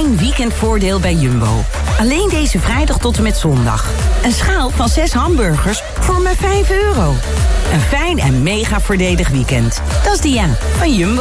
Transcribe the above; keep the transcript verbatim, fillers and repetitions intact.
fijn weekendvoordeel bij Jumbo. Alleen deze vrijdag tot en met zondag. Een schaal van zes hamburgers voor maar vijf euro. Een fijn en mega voordelig weekend. Dat is Dia van Jumbo.